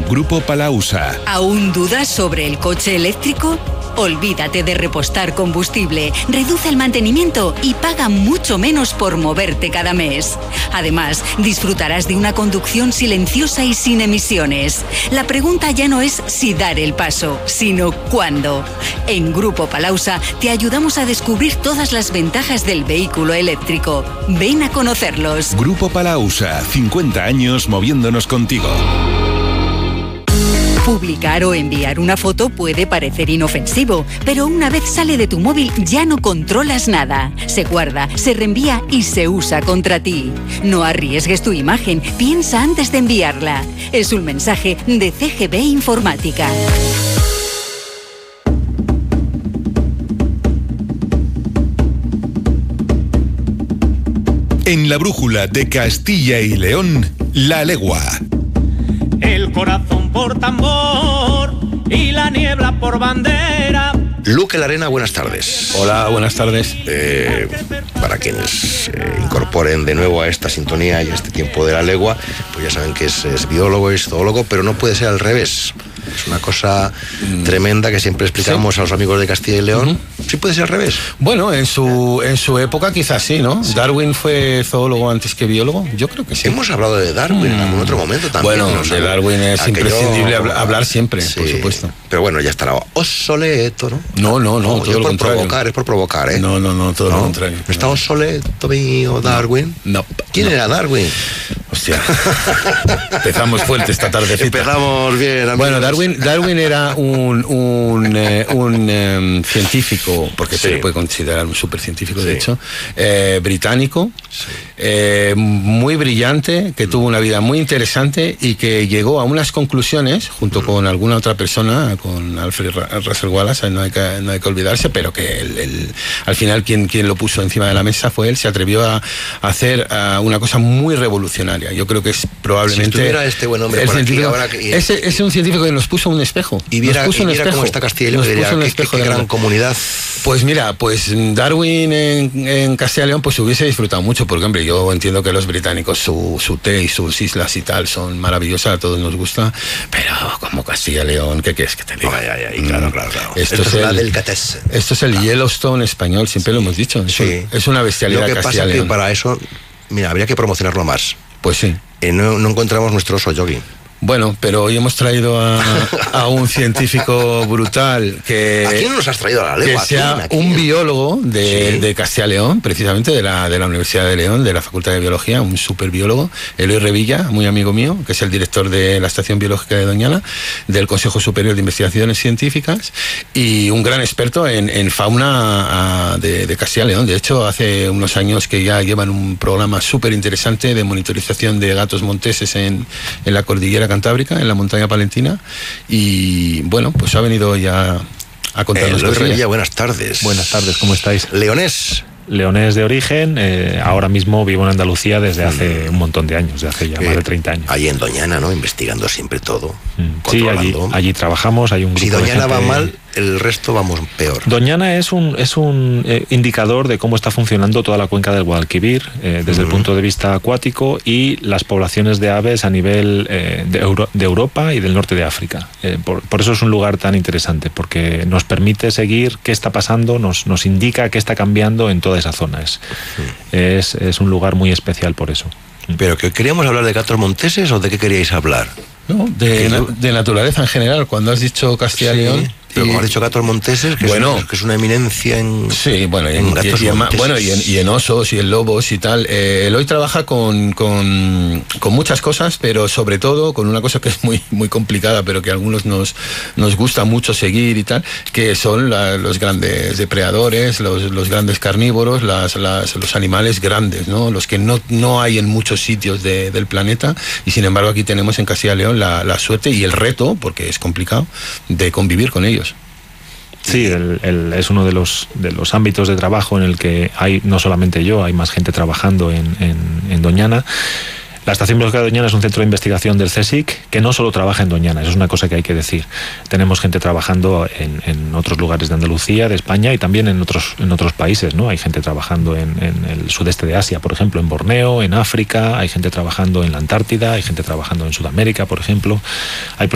Grupo Palausa. ¿Aún dudas sobre el coche eléctrico? Olvídate de repostar combustible, reduce el mantenimiento y paga mucho menos por moverte cada mes. Además, disfrutarás de una conducción silenciosa y sin emisiones. La pregunta ya no es si dar el paso, sino cuándo. En Grupo Palausa te ayudamos a descubrir todas las ventajas del vehículo eléctrico. Ven a conocerlos. Grupo Palausa, 50 años moviéndonos contigo. Publicar o enviar una foto puede parecer inofensivo, pero una vez sale de tu móvil ya no controlas nada. Se guarda, se reenvía y se usa contra ti. No arriesgues tu imagen, piensa antes de enviarla. Es un mensaje de CGB Informática. En la brújula de Castilla y León, La Legua. El corazón por tambor y la niebla por bandera. Luque Larena, buenas tardes. Hola, buenas tardes. Para quienes se incorporen de nuevo a esta sintonía y a este tiempo de La Legua, pues ya saben que es biólogo, es zoólogo, pero no puede ser al revés. Es una cosa tremenda que siempre explicamos a los amigos de Castilla y León. ¿Sí puede ser al revés? Bueno, en su época quizás sí, ¿no? Sí. ¿Darwin fue zoólogo antes que biólogo? Yo creo que sí. Hemos hablado de Darwin en algún otro momento también. Bueno, ¿no? De Darwin es imprescindible hablar siempre, sí, por supuesto. Pero bueno, ya estará obsoleto, ¿no? No, todo lo contrario. Es por provocar, ¿eh? No, todo lo contrario. ¿Está obsoleto mío Darwin? No. ¿Quién era Darwin? Hostia, empezamos fuerte esta tardecita. Empezamos bien, amigos. Bueno, Darwin era un científico, porque se le puede considerar un supercientífico, de hecho, británico, muy brillante, que tuvo una vida muy interesante y que llegó a unas conclusiones, junto con alguna otra persona, con Alfred Russel Wallace, no hay que olvidarse, pero que al final quien lo puso encima de la mesa fue él. Se atrevió a hacer una cosa muy revolucionaria. Yo creo que es probablemente... Si estuviera este buen hombre por aquí ahora... Es un científico que nos puso un espejo. Y viera cómo está Castilla y León, diría, qué gran comunidad. Pues mira, Darwin en Castilla y León pues hubiese disfrutado mucho, porque hombre, yo entiendo que los británicos, su té y sus islas y tal son maravillosas, a todos nos gusta, pero como Castilla y León, ¿qué quieres que te diga? Claro. Esto es la delicatessen. Esto es el Yellowstone español, siempre lo hemos dicho. Sí. Es una bestialidad. Lo que Castilla pasa y León. que para eso, mira, habría que promocionarlo más. Pues sí. No encontramos nuestro oso yogi. Bueno, pero hoy hemos traído a un científico brutal que... ¿A quién nos has traído a La Legua? Que sea un biólogo de Castilla y León, precisamente de la Universidad de León, de la Facultad de Biología, un superbiólogo, Eloy Revilla, muy amigo mío, que es el director de la Estación Biológica de Doñana, del Consejo Superior de Investigaciones Científicas, y un gran experto en fauna de Castilla y León. De hecho, hace unos años que ya llevan un programa súper interesante de monitorización de gatos monteses en la cordillera Cantábrica, en la montaña palentina, y bueno, pues ha venido ya a contarnos cosillas. Buenas tardes. Buenas tardes, ¿cómo estáis? Leonés de origen, ahora mismo vivo en Andalucía desde hace un montón de años, desde hace ya más de 30 años. Ahí en Doñana, ¿no? Investigando siempre todo. Sí, allí trabajamos, hay un grupo. Si Doñana de gente... va mal, el resto vamos peor. Doñana es un indicador de cómo está funcionando toda la cuenca del Guadalquivir, desde el punto de vista acuático, y las poblaciones de aves a nivel de Europa y del norte de África. Por eso es un lugar tan interesante, porque nos permite seguir qué está pasando, nos indica qué está cambiando en toda esa zona. Es un lugar muy especial por eso. ¿Pero que queríamos hablar de gatos monteses o de qué queríais hablar? No, de naturaleza en general. Cuando has dicho Castilla y León... Pero como has dicho gatos monteses, que es una eminencia en... Sí, bueno, en gatos monteses. Y en osos y en lobos y tal. Eloy trabaja con muchas cosas, pero sobre todo con una cosa que es muy, muy complicada, pero que a algunos nos gusta mucho seguir y tal, que son los grandes depredadores, los grandes carnívoros, los animales grandes, ¿no? Los que no hay en muchos sitios del planeta, y sin embargo aquí tenemos en Castilla y León la suerte y el reto, porque es complicado, de convivir con ellos. Sí, es uno de los ámbitos de trabajo en el que hay, no solamente yo, hay más gente trabajando en Doñana. La Estación Biológica de Doñana es un centro de investigación del CSIC que no solo trabaja en Doñana, eso es una cosa que hay que decir. Tenemos gente trabajando en otros lugares de Andalucía, de España, y también en otros países, ¿no? Hay gente trabajando en el sudeste de Asia, por ejemplo, en Borneo, en África, hay gente trabajando en la Antártida, hay gente trabajando en Sudamérica, por ejemplo. Hay